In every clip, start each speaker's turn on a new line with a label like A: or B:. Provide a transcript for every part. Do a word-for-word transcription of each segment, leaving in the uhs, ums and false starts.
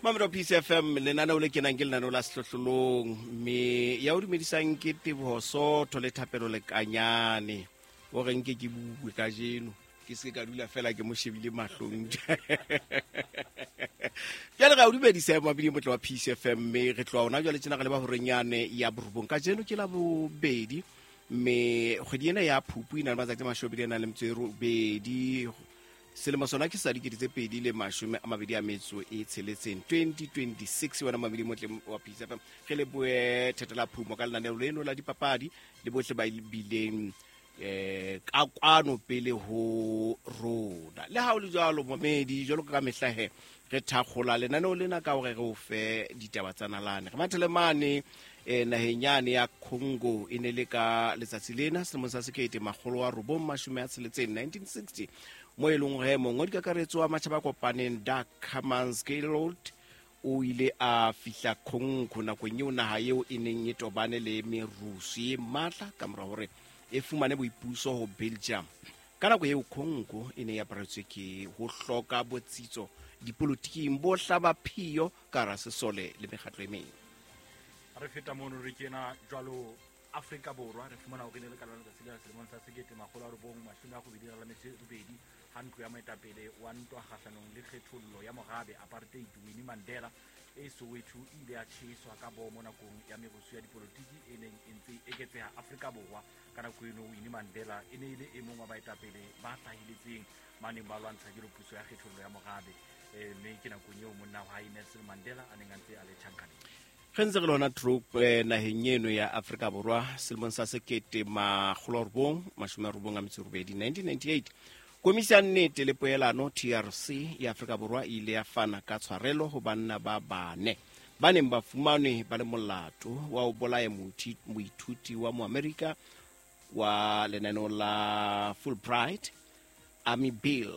A: Mamelo P C F M lenaneo le kenang ke lenaneo la sehlohlolong me ya o dumedisang ke Teboho le Thapelo le Kanyane o reng ke ke bue ka jeno ke se ka dula fela ke mo shebile mahlong ya le ga o dumedisa mabidi motlo wa P C F M me re tloa ona jwale tsena ga le ba horenyane ya borobong ka jeno ke la bobedi me kgwedi ena ya Phupu ina le matsatsi a mashome ena le mtsero bedi selemo sona ke sa dikete tse pedi le mashome a mabedi a metso e tsheletseng twenty twenty-six wena mabedi motle wa P C F M ge le bue thetela phumo ka lenaneo leno la dipapadi le bohle ba bileng eh ka kwano pele ho rona le ha o le jalo momedi jalo ka mehlahe re thakgola lenaneo lena ka hore re o fe ditaba tsa nalane re mathele mane eh nahenyane ya Congo ene le ka letsatsi lena selemo sa sekete magolo wa robong mashome a tsheletseng nineteen sixty mo elong re mo ngodi kakaretso wa matjhaba kopaneng Dark Hammanskelot o ile a fihla Congo na kwenye naha eo e neng e tobane le merusu e matla ka mora hore e fumane boipuso ho Belgium kana go eo Congo ene ya paretswe ke ho hloka botsitso dipolotiking bo hlaba phiyo ka ra sesole le mekgatlo e meng
B: re feta mono re kena jwalo Afrika Borwa re fumana ho kenela ka lona tsela selemong sa sekete magolo a robong mashome a go bedira la metse robedi hantlo ya maetapele wa ntwa kgahlanong le kgethollo ya morabe apartheid Winnie Mandela e Soweto ile a tjheswa ka bomo nakong ya merusu ya dipolotiki e neng e ntse e ketseha Afrika Borwa ka nako eno Winnie Mandela e ne ile e mong wa baetapele ba hlahiletseng maneng ba lwantsha dilopuso ya kgethollo ya morabe mme ke nakong eo monna wa hae Nelson Mandela a neng a ntse a le tjhankaneng
A: Khenze ke lona troop eh, naheng eno ya Afrika Borwa selemong sa sekete magolo a robong mashome a robong a metso e robedi nineteen ninety-eight Komisi ya nnete le poelano T R C ya Afrika Borwa ile ya fana ka tshwarelo ho banna ba bane ba neng ba fumanwe ba le molato wa ho bolaya moithuti wa Moamerika wa lenaneo la Fulbright Army Bill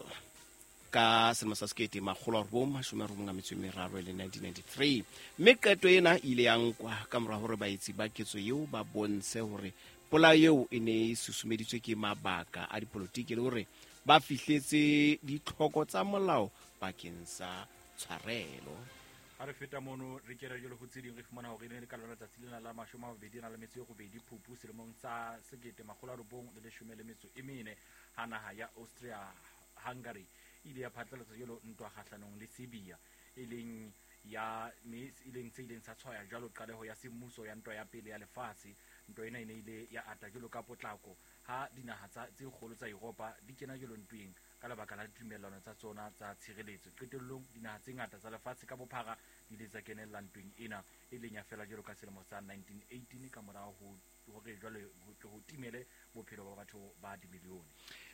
A: ka selemo sa sekete magolo a robong mashome a robong a metso e meraro le nineteen ninety-three mme qeto ena ile ya nkwa ka mora hore baetsi ba ketso eo ba bontshe hore pola eo e ne e susumeditswe ke mabaka a dipolotiki le hore ba fihletse ditlhoko tsa molao bakeng sa tshwarelo
B: ha re feta mono re kera jolo go tseding re fumana hore le ka lona tsatsi lena la mashome a mabedi na le metso e go bedi Phupu selemong sa sekete magolo a robong le leshome le metso e mene ha naha ya Austria Hungary ile ya phatlalatsa jolo ntwa kgahlanong le Serbia e leng ya me e leng tse ileng sa tshwaya jalo qaleho ya semmuso ya ntwa ya pele ya lefatshe ntwa ena ine ile ya ata jolo ka potlako ha dinaha tsa tse kgolo tsa Europa di kena jolo ntweng ka lebaka la ditumellano tsa tsona tsa tshireletso qetellong dinaha tse ngata tsa lefatshe ka bophara di ile tsa kenella ntweng ena e leng ya fela jolo ka selemo sa nineteen eighteen ka morao ho hore jwale ho timele bophelo ba batho ba dimilione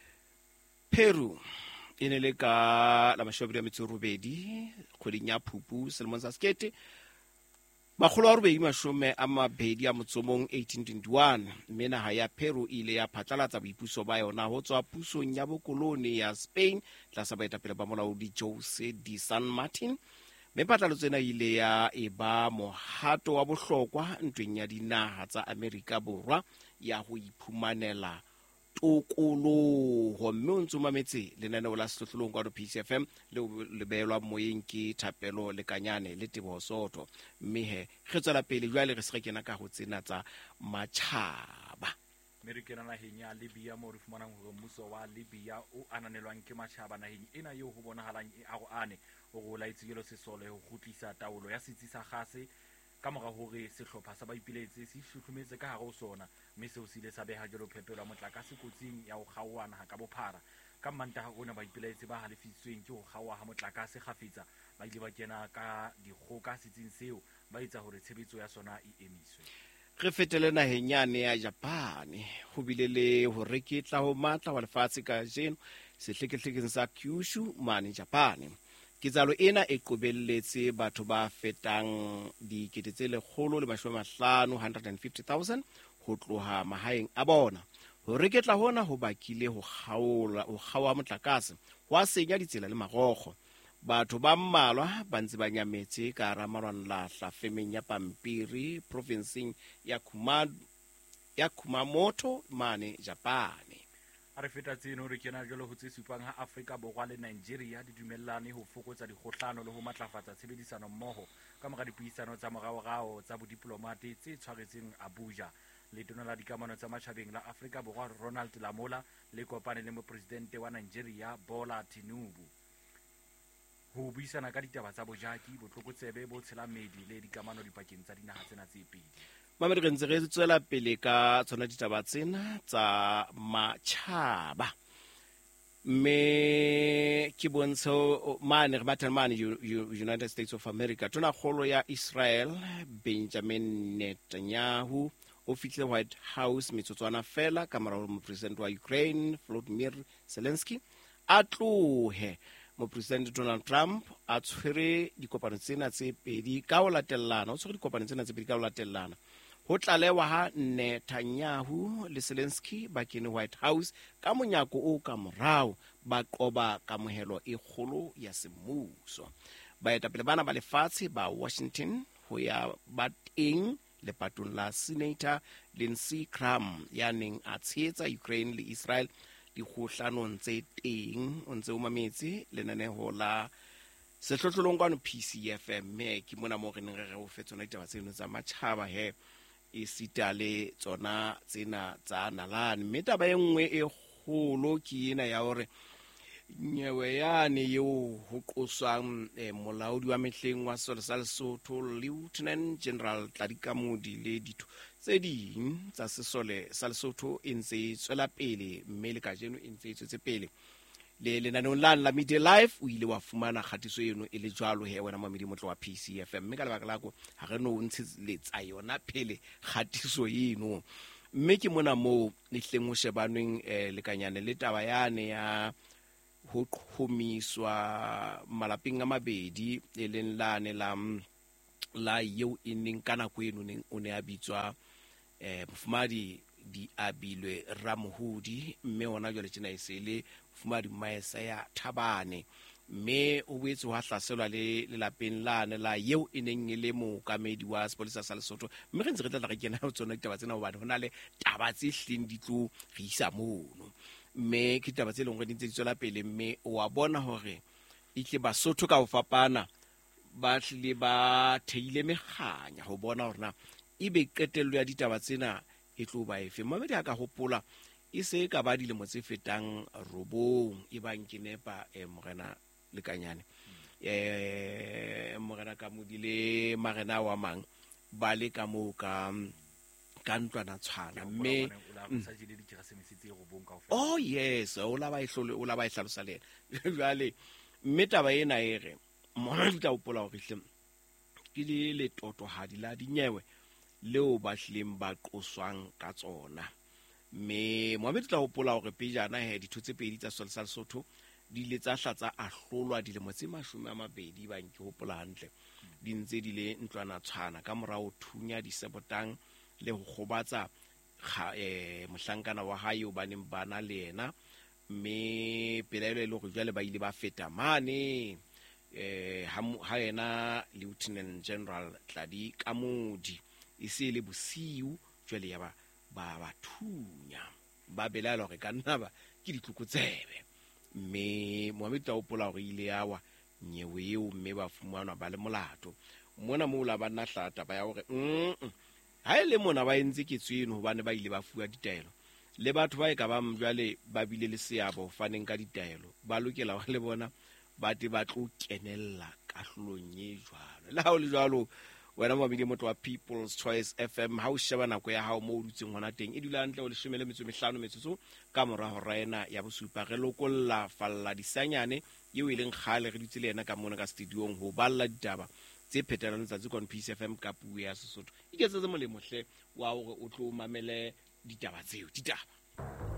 A: Peru ene le ka la mashome a metso robedi kgweding ya Phupu selemong sa sekete magolo a robedi mashome a mabedi a motsomong eighteen twenty-one mme naha ya Peru ile ya phatlalatsa boipuso ba yona ho tswa pusong ya bokoloni ya Spain tlasa baetapele ba molaodi Jose de San Martin mme phatlalatso ena ile ya eba mohato wa bohlokwa ntweng ya dinaha tsa Amerika Borwa ya ho iphumanela tokoloho mme o ntsomametse lenaneo la sehlohlolong kwa P C F M le le beelwa moyeng ke Thapelo le Kanyane le Teboho Soto mme he re tswela pele jwale re se re kena ka ho tsena tsa matjhaba
B: Amerika naheng ya Libya mo re fumanang hore mmuso wa Libya o ananelwang ke matjhaba naheng ena eo ho bonahalang e aro ane ho go laitse jelo sesole ho kgutlisa taolo ya setsi sa gase ka mora hore sehlopha sa baipiletse se hlohlometse ka hare ho sona mme seo se ile sa beha jelo phepelo ya motlakase kotsing ya ho kgaohana ha ka bophara ka mantaha ona baipiletse ba halefisitsweng ke ho kgaoha ha motlakase kgafetsa ba ile ba kena ka dikgoka setsing seo ba etsa hore tshebetso ya sona e emiswe
A: re fetele naheng yane ya Japan ho bile le ho reketla ho matla wa lefatshe ka jeno sehlekehlekeng sa Kyushu mane Japan Ketsalo ena e qobelletse batho ba fetang dikete tse lekgolo le mashome a mahlano one hundred fifty thousand ho tloha mahaeng a bona ho reketla hona ho bakile ho kgaola ho kgaoha motlakase wa senya ditsela le marokgo batho ba mmalwa ba ntse ba nyametse ka hara malwanlahla femeng ya Pampiri provinceng ya Kuma ya Kumamoto mane Japan
B: a re feta tseno re kena jalo ho tse supang ha Afrika Borwa le Nigeria di dumellane ho fokotsa dikgohlano le ho matlafatsa tshebedisano mmoho ka mora dipuisano tsa moraorao tsa bodiplomate tse tshwaretseng Abuja. Letona la dikamano tsa matjhabeng la Afrika Borwa Ronald Lamola le kopane le mopresidente wa Nigeria Bola Tinubu ho buisana ka ditaba tsa bojaki, botlokotsebe bo tshelamedi le dikamano dipakeng tsa dinaha tsena tse pedi.
A: Mamedi re ntse re tswela pele ka tsona ditaba tsena tsa matjhaba. Me ke bontsho mane re batla mane United States of America tona kgolo ya Israel Benjamin Netanyahu o fitlhile White House metsotswana fela ka mora mo president wa Ukraine Volodymyr Zelensky a tlohe mo president Donald Trump a tshwere dikopano tsena tse pedi ka ho latellana o tshwere dikopano tsena tse pedi ka ho latellana ho tlalewa ha Netanyahu le Zelensky ba kene White House ka monyako o ka morao ba qoba kamohelo e kgolo ya semmuso. Baetapele bana ba lefatshe ba Washington ho ya ba teng lepatong la Senator Lindsey Graham ya neng a tshehetsa Ukraine le Israel dikgohlanong tse teng o ntse o mametse lenaneho la sehlohlolong kwano P C F M me ke mona mo re neng re re o fetsona ditaba tseno tsa matjhaba he e sitale tsona tsena tsa nalane. Mme taba e nngwe e kgolo ke ena ya hore nyewe yane yo ho qoswang eh, molaodi wa mehleng wa Sesole sa Lesotho Lieutenant General Tladika Modi le ditho tse ding tsa Sesole sa Lesotho e ntse tswela pele mme le kajeno e ntse tswetse pele le lenanong la la Media Live o ile wa fumana kgatiso eno e le jwalo he wena mamedi motlo wa P C F M mme ka lebaka la go ha re no ntshetsa yona pele kgatiso eno mme ke mona mo lehleng o shebanweng eh, lekanyane le taba yane ya ho khomiswa malapeng a mabedi e leng lane la la yeo e neng kana go eno neng o ne a bitswa eh mfumadi di abilwe Ramohudi mme ona jwale tsena e sele mfumadi maesa ya Thabane mme o boetse wa hlaselwa le lelapeng lane la yeo e neng e le mo kamedi wa sepolesa sa Lesotho mme re ntse re tla re kena ho tsona ditaba tsena hobane hona le taba tse hleng di tlo re isa mono mme ke taba tse leng re dintse di tswela pele mme o a bona hore itle Basotho ka ho fapana ba hle ba theile meganya ho bona hore na ibe qetello ya ditaba tsena e tlo ba efe. Mamedi ha ka hopola e se ka ba dilemo tse fetang robong e bang ke nepa e morena lekanyane eh morena ka modile marena wa mang ba le ka mo ka ka ntlwana tshwana mme oh yes o la ba e hlole o la ba e hlalosa le jwale mme taba ena e re mona di tla upola hore hle ke le le totohadi la dinyewe leo ba hleng ba qoswang ka tsona mme Mohammed tla upola hore pejana he ditho pedi tsa Sesole sa Lesotho di le tsa hlatsa a hlolwa dilemo tse mashome a mabedi ba nke hopola hantle di ntse di le ntlwana tshwana ka morao thunya di sebotang le ho khobatsa eh mohlankana wa hae o baneng bana le yena mme pelaelo e le go jwale ba ile ba feta mane eh ha yena Lieutenant General Tladika Modi e se le bosiu jwale ya ba ba bathunya ba belaela hore ka nna ba ke ditlokotsebe mme Mohammed tla upola hore ile yawa nyewe eo mme ba fumanwa ba le molato mona mo la bana hlata ba ya hore mm ha ile mona ba entse ke tsweno hobane ba ile ba fuwa ditaelo le batho ba e ka ba mjwale ba bile le seabo faneng ka ditaelo ba lokela ho le bona ba te ba tlo kenella ka hlolong e jwalo le ha o le jwalo wena mo bile motho wa People's Choice F M ha o sheba nako ya hao mo dutseng hona teng e dula ntle o le shomele metso mehlano metsotso ka mora ho raena ya bosupa re lokolla falla disanyane eo e leng khale re dutse le yena ka mona ka studiong ho balla ditaba tse phetelang tsa tsikon P C F M ka puo ya Sesotho iketse molemo hle wa hore o tlo mamele ditaba tseo ditaba